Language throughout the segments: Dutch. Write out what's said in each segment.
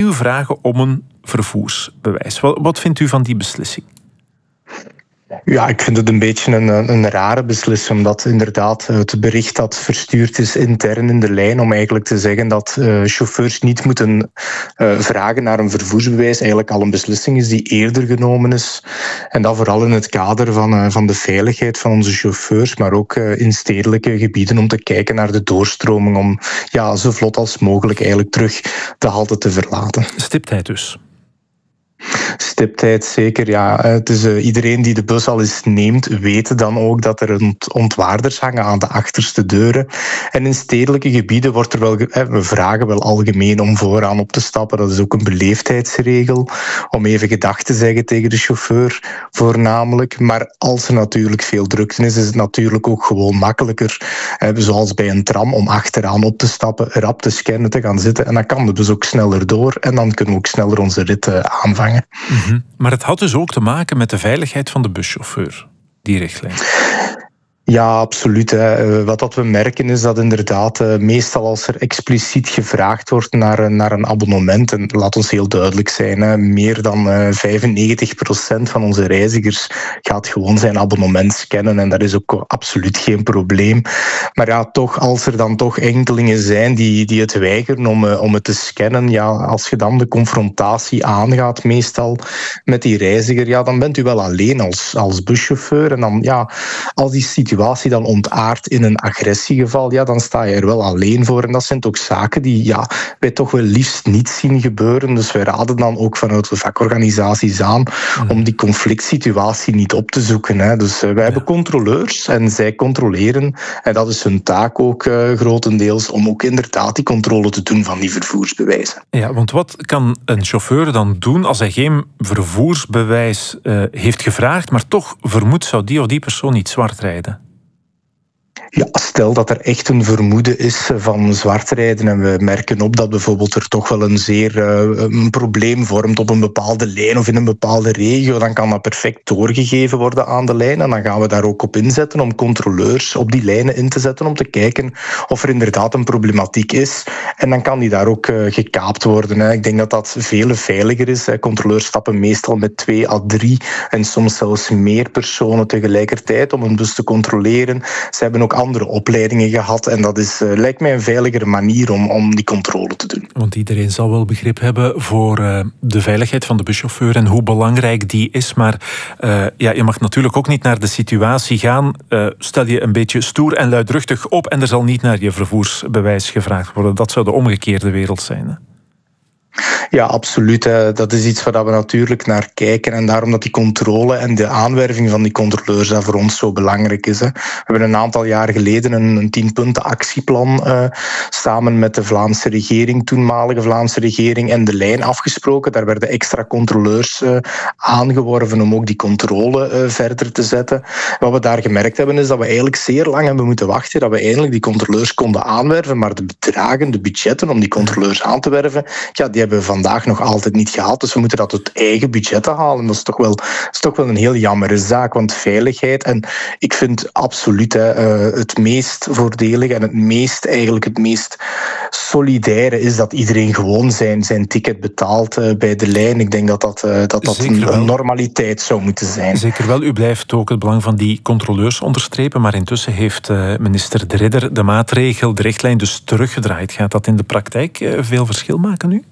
u vragen om een vervoersbewijs. Wat vindt u van die beslissing? Ja, ik vind het een beetje een rare beslissing, omdat inderdaad het bericht dat verstuurd is intern in de lijn om eigenlijk te zeggen dat chauffeurs niet moeten vragen naar een vervoersbewijs eigenlijk al een beslissing is die eerder genomen is. En dat vooral in het kader van de veiligheid van onze chauffeurs, maar ook in stedelijke gebieden om te kijken naar de doorstroming om zo vlot als mogelijk eigenlijk terug de halte te verlaten. Stiptheid dus. Stiptheid, zeker. Ja. Het is, iedereen die de bus al eens neemt, weet dan ook dat er ontwaarders hangen aan de achterste deuren. En in stedelijke gebieden wordt er wel... we vragen wel algemeen om vooraan op te stappen. Dat is ook een beleefdheidsregel. Om even gedag te zeggen tegen de chauffeur, voornamelijk. Maar als er natuurlijk veel drukte is het natuurlijk ook gewoon makkelijker. Zoals bij een tram, om achteraan op te stappen, rap te scannen, te gaan zitten. En dan kan de bus ook sneller door. En dan kunnen we ook sneller onze rit aanvangen. Mm-hmm. Maar het had dus ook te maken met de veiligheid van de buschauffeur, die richtlijn. Ja, absoluut. Wat we merken is dat inderdaad meestal als er expliciet gevraagd wordt naar een abonnement, en laat ons heel duidelijk zijn, meer dan 95% van onze reizigers gaat gewoon zijn abonnement scannen en dat is ook absoluut geen probleem. Maar ja, toch, als er dan toch enkelingen zijn die het weigeren om het te scannen, als je dan de confrontatie aangaat meestal met die reiziger, dan bent u wel alleen als buschauffeur en dan als die situatie dan ontaardt in een agressiegeval, dan sta je er wel alleen voor. En dat zijn ook zaken die wij toch wel liefst niet zien gebeuren. Dus wij raden dan ook vanuit de vakorganisaties aan om die conflict situatie niet op te zoeken. Hè. Dus wij hebben controleurs en zij controleren. En dat is hun taak ook grotendeels om ook inderdaad die controle te doen van die vervoersbewijzen. Ja, want wat kan een chauffeur dan doen als hij geen vervoersbewijs heeft gevraagd, maar toch vermoedt zou die of die persoon niet zwart rijden? Ja, stel dat er echt een vermoeden is van zwartrijden en we merken op dat bijvoorbeeld er toch wel een probleem vormt op een bepaalde lijn of in een bepaalde regio, dan kan dat perfect doorgegeven worden aan de lijn en dan gaan we daar ook op inzetten om controleurs op die lijnen in te zetten om te kijken of er inderdaad een problematiek is en dan kan die daar ook gekaapt worden. Hè. Ik denk dat dat veel veiliger is. Hè. Controleurs stappen meestal met 2 à 3 en soms zelfs meer personen tegelijkertijd om een bus te controleren. Ze hebben ook andere opleidingen gehad en dat lijkt mij een veiligere manier om die controle te doen. Want iedereen zal wel begrip hebben voor de veiligheid van de buschauffeur en hoe belangrijk die is, maar je mag natuurlijk ook niet naar de situatie gaan. Stel je een beetje stoer en luidruchtig op en er zal niet naar je vervoersbewijs gevraagd worden. Dat zou de omgekeerde wereld zijn, hè? Ja, absoluut. Dat is iets waar we natuurlijk naar kijken. En daarom dat die controle en de aanwerving van die controleurs dat voor ons zo belangrijk is. We hebben een aantal jaar geleden een 10-punten actieplan samen met de Vlaamse regering, toenmalige Vlaamse regering en de lijn afgesproken. Daar werden extra controleurs aangeworven om ook die controle verder te zetten. Wat we daar gemerkt hebben is dat we eigenlijk zeer lang hebben moeten wachten dat we eindelijk die controleurs konden aanwerven, maar de bedragen, de budgetten om die controleurs aan te werven, die hebben we vandaag nog altijd niet gehaald. Dus we moeten dat uit eigen budgetten halen. Dat is toch wel een heel jammere zaak, want veiligheid, en ik vind absoluut het meest voordelige en het meest solidaire is dat iedereen gewoon zijn ticket betaalt bij de lijn. Ik denk dat een normaliteit zou moeten zijn. Zeker wel. U blijft ook het belang van die controleurs onderstrepen, maar intussen heeft minister De Ridder de maatregel, de richtlijn dus teruggedraaid. Gaat dat in de praktijk veel verschil maken nu?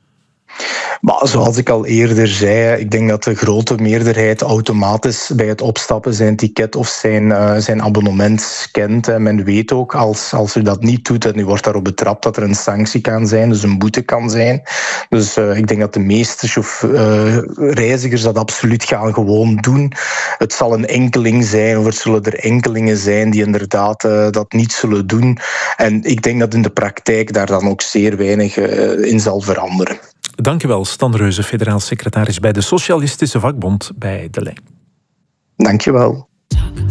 Maar zoals ik al eerder zei, ik denk dat de grote meerderheid automatisch bij het opstappen zijn ticket of zijn abonnement scant. En men weet ook, als u dat niet doet en u wordt daarop betrapt, dat er een sanctie kan zijn, dus een boete kan zijn. Dus ik denk dat de meeste reizigers dat absoluut gaan gewoon doen. Het zal een enkeling zijn, of er zullen er enkelingen zijn die inderdaad dat niet zullen doen. En ik denk dat in de praktijk daar dan ook zeer weinig in zal veranderen. Dank u wel, Stan Reuze, federaal secretaris bij de Socialistische Vakbond bij De Lijn. Dank je wel.